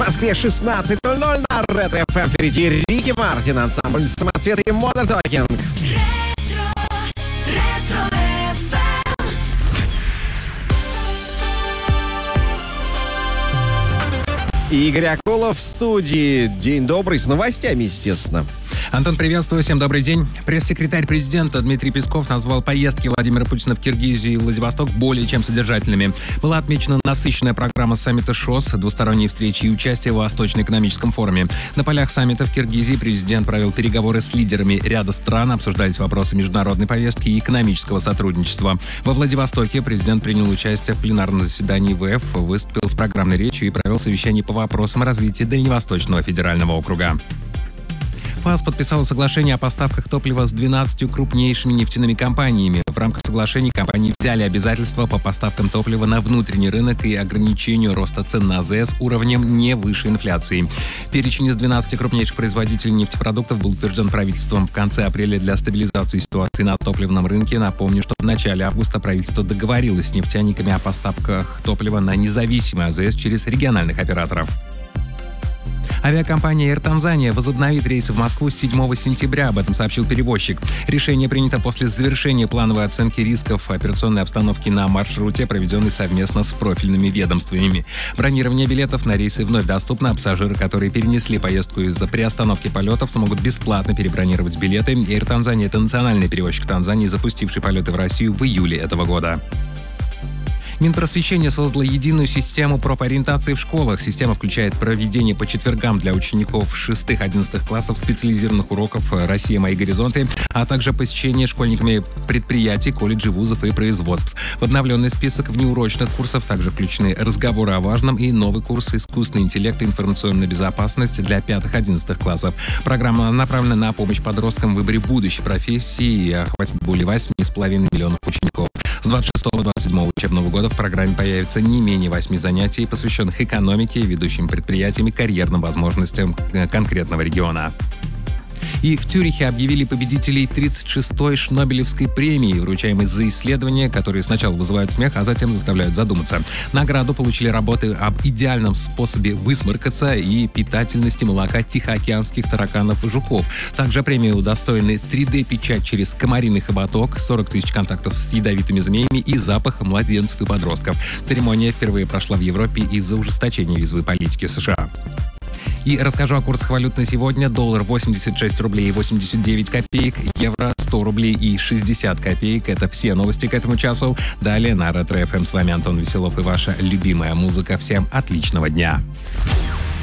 Москве 16:00 на Red FM. Впереди Рики Мартин, ансамбль «Самоцветы» и Modern Talking. Игорь Акулов в студии. День добрый, с новостями, естественно. Антон, приветствую, всем добрый день. Пресс-секретарь президента Дмитрий Песков назвал поездки Владимира Путина в Киргизию и Владивосток более чем содержательными. Была отмечена насыщенная программа саммита ШОС, двусторонние встречи и участие в Восточно-экономическом форуме. На полях саммита в Киргизии президент провел переговоры с лидерами ряда стран, обсуждались вопросы международной повестки и экономического сотрудничества. Во Владивостоке президент принял участие в пленарном заседании ВФ, выступил с программной речью и провел совещание по вопросам развития Дальневосточного федерального округа. ФАС подписала соглашение о поставках топлива с 12 крупнейшими нефтяными компаниями. В рамках соглашений компании взяли обязательства по поставкам топлива на внутренний рынок и ограничению роста цен на АЗС уровнем не выше инфляции. Перечень из 12 крупнейших производителей нефтепродуктов был утвержден правительством в конце апреля для стабилизации ситуации на топливном рынке. Напомню, что в начале августа правительство договорилось с нефтяниками о поставках топлива на независимый АЗС через региональных операторов. Авиакомпания Air Tanzania возобновит рейсы в Москву с 7 сентября, об этом сообщил перевозчик. Решение принято после завершения плановой оценки рисков операционной обстановки на маршруте, проведенной совместно с профильными ведомствами. Бронирование билетов на рейсы вновь доступно, а пассажиры, которые перенесли поездку из-за приостановки полетов, смогут бесплатно перебронировать билеты. Air Tanzania — это национальный перевозчик Танзании, запустивший полеты в Россию в июле этого года. Минпросвещение создало единую систему профориентации в школах. Система включает проведение по четвергам для учеников 6-11 классов специализированных уроков «Россия. Мои горизонты», а также посещение школьниками предприятий, колледжей, вузов и производств. В обновленный список внеурочных курсов также включены разговоры о важном и новый курс «Искусственный интеллект и информационная безопасность» для 5-11 классов. Программа направлена на помощь подросткам в выборе будущей профессии и охватит более 8,5 миллионов учеников. С 26-27 учебного года в программе появится не менее 8 занятий, посвященных экономике, ведущим предприятиям и карьерным возможностям конкретного региона. И в Цюрихе объявили победителей 36-й Шнобелевской премии, вручаемой за исследования, которые сначала вызывают смех, а затем заставляют задуматься. Награду получили работы об идеальном способе высморкаться и питательности молока тихоокеанских тараканов-жуков. Также премии удостоены 3D-печать через комариный хоботок, 40 тысяч контактов с ядовитыми змеями и запах младенцев и подростков. Церемония впервые прошла в Европе из-за ужесточения визовой политики США. И расскажу о курсах валют на сегодня. Доллар 86 рублей и 89 копеек, евро 100 рублей и 60 копеек. Это все новости к этому часу. Далее на Ретро FM. С вами Антон Веселов и ваша любимая музыка. Всем отличного дня.